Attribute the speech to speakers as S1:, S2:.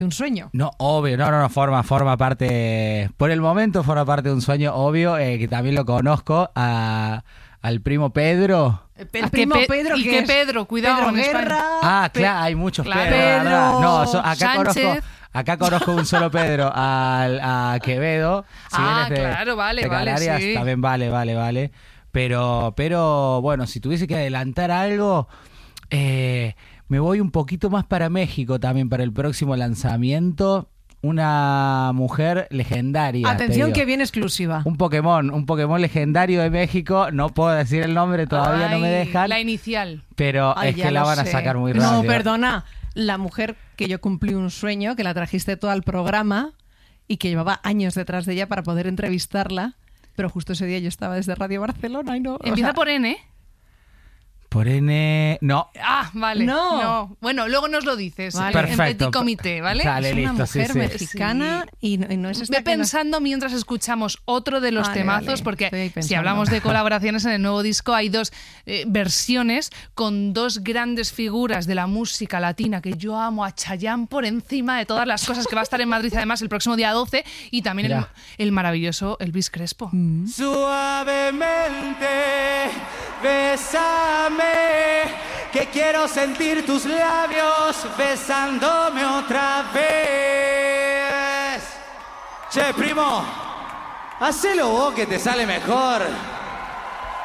S1: un sueño.
S2: No, obvio, no, forma parte, por el momento forma parte de un sueño, obvio, que también lo conozco, al primo Pedro.
S1: El primo Pedro,
S3: ¿y qué Pedro? Cuidado,
S1: Pedro
S3: en España.
S1: Guerra.
S2: Claro, hay muchos
S3: Claro.
S2: Pedro, la verdad. No, acá
S3: Sánchez.
S2: conozco un solo Pedro, a Quevedo. Si
S3: Ah,
S2: vienes
S3: claro, vale,
S2: de Canarias,
S3: sí.
S2: también vale. Pero bueno, si tuviese que adelantar algo, me voy un poquito más para México también, para el próximo lanzamiento. Una mujer legendaria.
S1: Atención que viene exclusiva.
S2: Un Pokémon legendario de México. No puedo decir el nombre, todavía no me dejan.
S3: La inicial.
S2: Pero
S1: Ay,
S2: es
S1: ya
S2: que la
S1: lo
S2: van a
S1: sé.
S2: sacar muy rápido.
S1: No, perdona. La mujer que yo cumplí un sueño, que la trajiste todo al programa y que llevaba años detrás de ella para poder entrevistarla, pero justo ese día yo estaba desde Radio Barcelona y no...
S3: Empieza por N.
S2: Por N... No.
S3: Ah, vale.
S1: No.
S3: Bueno, luego nos lo dices.
S1: Vale.
S3: En
S2: Perfecto.
S3: petit comité, ¿vale?
S2: Vale,
S1: es una
S2: listo, sí,
S1: mujer
S2: sí.
S1: mexicana y no es esta
S3: Ve
S1: que nos-
S3: pensando mientras escuchamos otro de los
S1: Vale,
S3: temazos,
S1: vale. Estoy
S3: porque
S1: pensando.
S3: si hablamos de colaboraciones en el nuevo disco, hay dos versiones con dos grandes figuras de la música latina que yo amo, a Chayanne por encima de todas las cosas, que va a estar en Madrid además el próximo día 12, y también
S2: Mira.
S3: el maravilloso Elvis Crespo.
S4: Suavemente, bésame, que quiero sentir tus labios besándome otra vez. Che, primo, hacelo vos que te sale mejor.